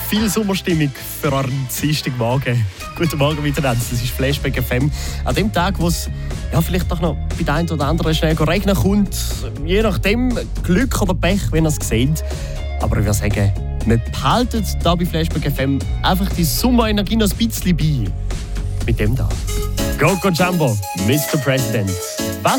viel Sommerstimmung für euren Dienstagmorgen. Guten Morgen miteinander, das ist Flashback FM. An dem Tag, wo es vielleicht doch noch bei der einen oder anderen schnell regnen kommt, je nachdem Glück oder Pech, wenn ihr es seht. Aber ich würde sagen, wir behalten hier bei Flashback FM einfach die Sommerenergie noch ein bisschen bei. Mit dem da. Go Jumbo, Mr. President.